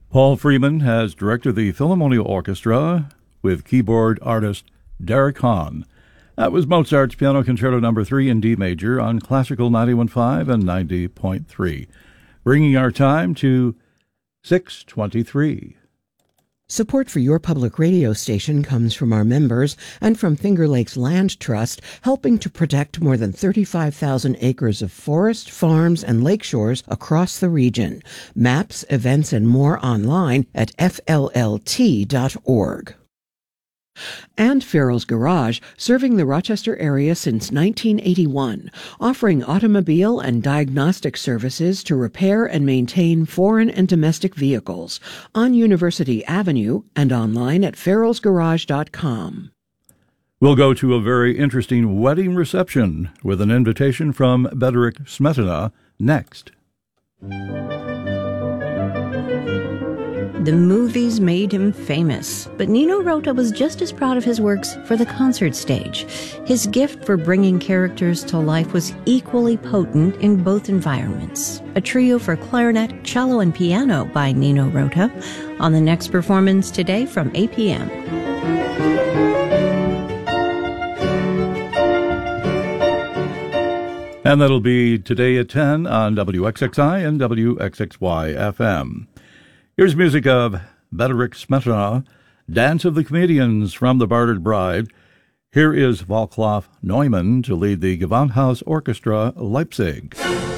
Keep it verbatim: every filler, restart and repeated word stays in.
Paul Freeman has directed the Philharmonic Orchestra with keyboard artist Derek Hahn. That was Mozart's Piano Concerto Number three in D major on Classical ninety-one point five and ninety point three, bringing our time to six twenty-three. Support for your public radio station comes from our members and from Finger Lakes Land Trust, helping to protect more than thirty-five thousand acres of forest, farms, and lakeshores across the region. Maps, events, and more online at F L L T dot org. And Farrell's Garage, serving the Rochester area since nineteen eighty-one, offering automobile and diagnostic services to repair and maintain foreign and domestic vehicles on University Avenue and online at farrells garage dot com. We'll go to a very interesting wedding reception with an invitation from Bedřich Smetana next. The movies made him famous, but Nino Rota was just as proud of his works for the concert stage. His gift for bringing characters to life was equally potent in both environments. A trio for clarinet, cello, and piano by Nino Rota on the next performance today from eight p.m. And that'll be today at ten on W X X I and W X X Y F M. Here's music of Bedřich Smetana, Dance of the Comedians from The Bartered Bride. Here is Václav Neumann to lead the Gewandhaus Orchestra Leipzig.